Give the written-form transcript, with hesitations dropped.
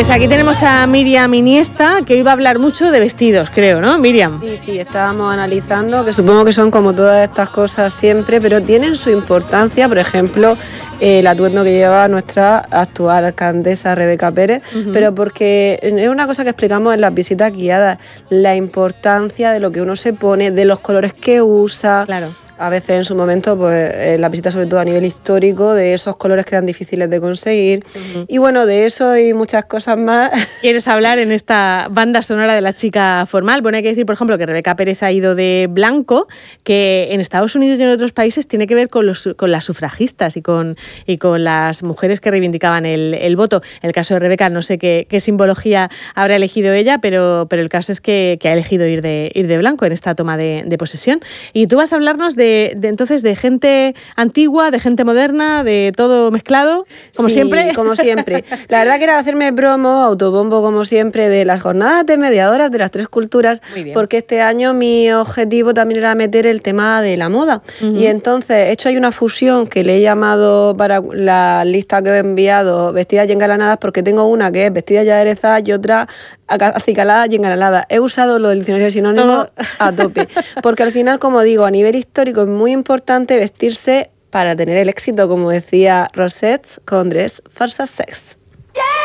Pues aquí tenemos a Miriam Iniesta, que hoy va a hablar mucho de vestidos, creo, ¿no, Miriam? Sí, estábamos analizando, que supongo que son como todas estas cosas siempre, pero tienen su importancia. Por ejemplo, el atuendo que lleva nuestra actual alcaldesa Rebeca Pérez, pero porque es una cosa que explicamos en las visitas guiadas, la importancia de lo que uno se pone, de los colores que usa. Claro. A veces en su momento, pues en la visita sobre todo a nivel histórico, de esos colores que eran difíciles de conseguir. Y bueno, de eso y muchas cosas más. ¿Quieres hablar en esta banda sonora de la chica formal? Bueno, hay que decir, por ejemplo, que Rebeca Pérez ha ido de blanco, que en Estados Unidos y en otros países tiene que ver con las sufragistas y con las mujeres que reivindicaban el voto. En el caso de Rebeca, no sé qué simbología habrá elegido ella, pero el caso es que ha elegido ir de blanco en esta toma de posesión. Y tú vas a hablarnos entonces de gente antigua, de gente moderna, de todo mezclado, como siempre. Como siempre. La verdad que era hacerme promo, autobombo como siempre, de las jornadas de mediadoras de las tres culturas, porque este año mi objetivo también era meter el tema de la moda. Y entonces he hecho ahí una fusión que le he llamado para la lista que he enviado vestidas y engalanadas, porque tengo una que es vestida y aderezada y otra acicalada y engalanada. He usado lo del diccionario de sinónimos a tope, porque al final, como digo, a nivel histórico es muy importante vestirse para tener el éxito, como decía Rosette con Dress for Success.